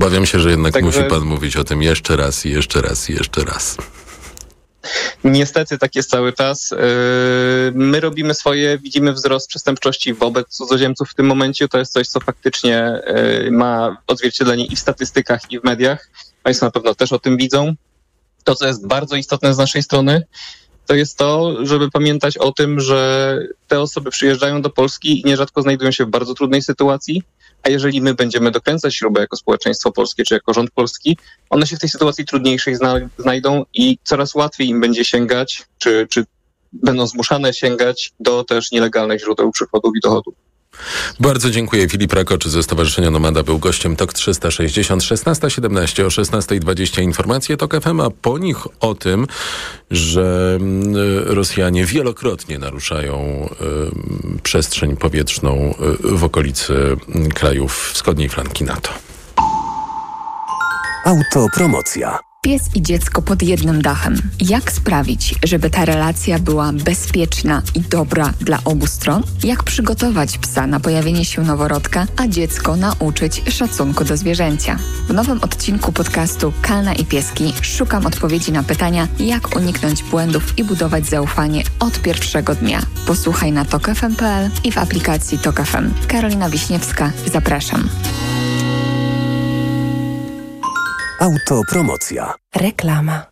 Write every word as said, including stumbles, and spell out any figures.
Obawiam się, że jednak Także... musi pan mówić o tym jeszcze raz i jeszcze raz i jeszcze raz. Niestety tak jest cały czas. My robimy swoje, widzimy wzrost przestępczości wobec cudzoziemców w tym momencie. To jest coś, co faktycznie ma odzwierciedlenie i w statystykach, i w mediach. Państwo na pewno też o tym widzą. To, co jest bardzo istotne z naszej strony, to jest to, żeby pamiętać o tym, że te osoby przyjeżdżają do Polski i nierzadko znajdują się w bardzo trudnej sytuacji, a jeżeli my będziemy dokręcać śrubę jako społeczeństwo polskie czy jako rząd polski, one się w tej sytuacji trudniejszej zna- znajdą i coraz łatwiej im będzie sięgać, czy, czy będą zmuszane sięgać do też nielegalnych źródeł przychodów i dochodów. Bardzo dziękuję. Filip Rakoczy ze Stowarzyszenia Nomada był gościem Tok trzysta sześćdziesiąt. szesnasta siedemnaście o szesnasta dwadzieścia informacje Tok F M, a po nich o tym, że Rosjanie wielokrotnie naruszają y, przestrzeń powietrzną y, w okolicy krajów wschodniej flanki NATO. Autopromocja. Pies i dziecko pod jednym dachem. Jak sprawić, żeby ta relacja była bezpieczna i dobra dla obu stron? Jak przygotować psa na pojawienie się noworodka, a dziecko nauczyć szacunku do zwierzęcia? W nowym odcinku podcastu Kalna i Pieski szukam odpowiedzi na pytania, jak uniknąć błędów i budować zaufanie od pierwszego dnia. Posłuchaj na tok f m kropka p l i w aplikacji Tok F M. Karolina Wiśniewska, zapraszam. Autopromocja. Reklama.